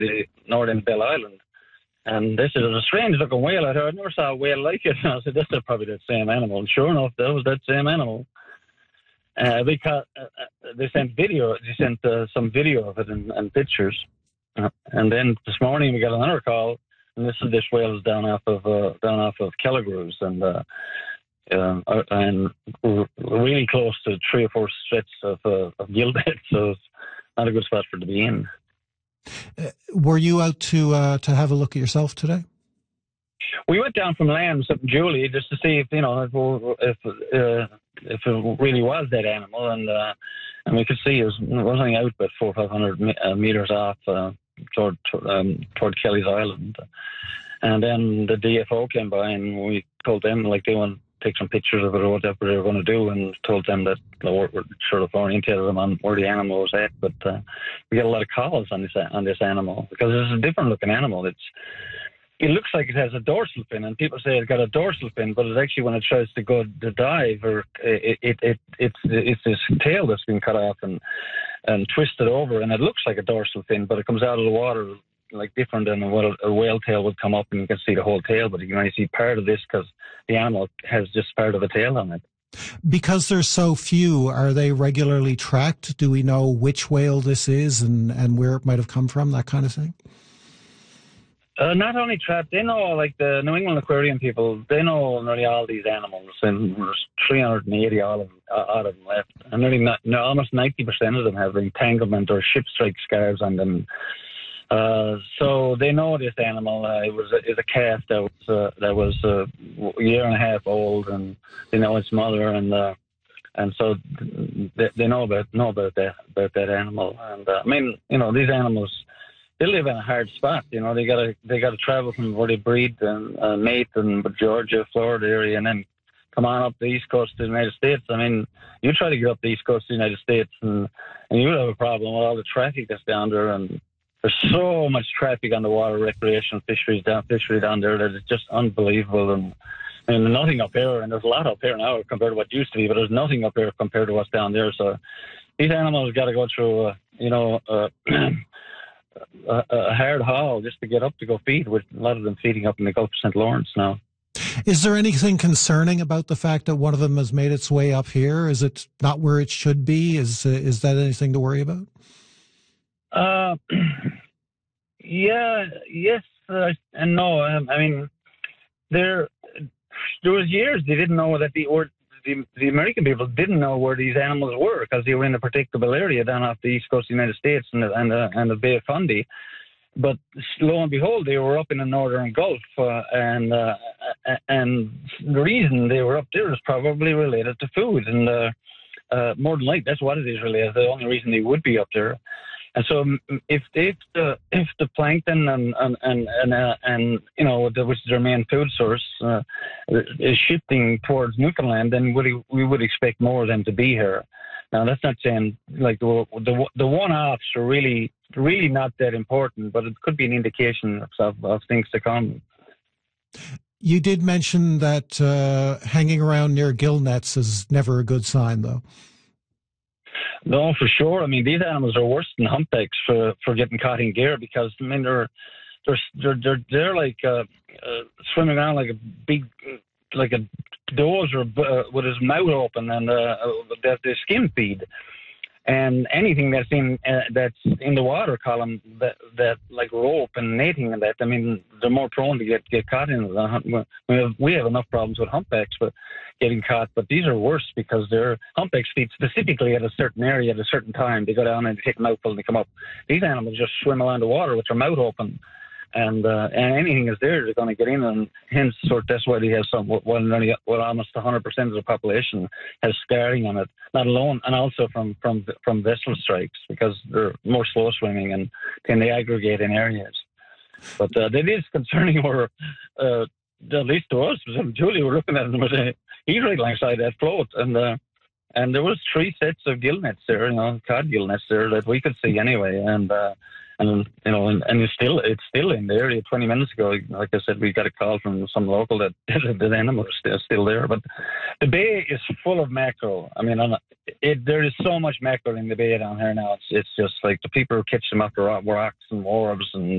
the northern Bell Island. And they said, it was a strange looking whale. I never saw a whale like it. And I said, this is probably that same animal. And sure enough, that was that same animal. Because they sent video. They sent some video of it and pictures. And then this morning we got another call, and this whale is down off of Kelligrews, and we're really close to 3 or 4 strips of gillnet, so it's not a good spot for it to be in. Were you out to have a look at yourself today? We went down from Lambs up in Julie just to see if it really was that animal, and we could see it was only out about 400 or 500 meters off toward Kelly's Island. And then the DFO came by, and we told them they want to take some pictures of it or whatever they were going to do, and told them that we're sort of orientated them on where the animal was at. But we got a lot of calls on this animal because it's a different looking animal. It looks like it has a dorsal fin, and people say it's got a dorsal fin, but it's actually when it tries to go to dive, or it's this tail that's been cut off and twisted over, and it looks like a dorsal fin, but it comes out of the water different than what a whale tail would come up, and you can see the whole tail, but you can only see part of this because the animal has just part of a tail on it. Because there's so few, are they regularly tracked? Do we know which whale this is and where it might have come from, that kind of thing? Not only trapped, they know, the New England Aquarium people, they know nearly all these animals, and there's 380 of them left. And almost 90% of them have entanglement or ship strike scars on them. So they know this animal. It's a calf that was a year and a half old, and they know its mother, and so they know about that animal. And these animals, they live in a hard spot. They gotta travel from where they breed and mate in Georgia, Florida area, and then come on up the east coast of the United States. You try to get up the east coast of the United States, and you would have a problem with all the traffic that's down there. And there's so much traffic on the water, recreational fishery down there that it's just unbelievable. And nothing up here, and there's a lot up here now compared to what used to be, but there's nothing up here compared to what's down there. So these animals got to go through, a hard haul just to get up to go feed, with a lot of them feeding up in the Gulf of St. Lawrence now. Is there anything concerning about the fact that one of them has made its way up here? Is it not where it should be? Is that anything to worry about? Yes, and no. There was years they didn't know that the American people didn't know where these animals were because they were in a predictable area down off the east coast of the United States and the Bay of Fundy. But lo and behold, they were up in the northern Gulf, and the reason they were up there is probably related to food, and more than likely that's what it is related. The only reason they would be up there. And so, if the plankton which is their main food source, is shifting towards Newfoundland, then we would expect more of them to be here. Now, that's not saying the one-offs are really not that important, but it could be an indication of things to come. You did mention that hanging around near gill nets is never a good sign, though. No, for sure. These animals are worse than humpbacks for getting caught in gear because they're like swimming around like a big a dozer with his mouth open, and they skim feed. And anything that's in the water column that like rope and netting and that, they're more prone to get caught in it. We have enough problems with humpbacks but getting caught, but these are worse because they're humpbacks feed specifically at a certain area at a certain time. They go down and they take a mouthful and they come up. These animals just swim around the water with their mouth open, and anything is there, they're going to get in, and hence that's why they have almost 100% of the population has scarring on it. Not alone, and also from vessel strikes because they're more slow swimming and they aggregate in areas. But it is concerning where, at least to us, Julie, we're looking at him with he's right alongside that float, and there was 3 sets of gill nets there, cod gill nets there that we could see anyway, and it's still in the area. 20 minutes ago, like I said, we got a call from some local that the animals are still there. But the bay is full of mackerel. There is so much mackerel in the bay down here now. It's just like the people who catch them after rocks and wharves and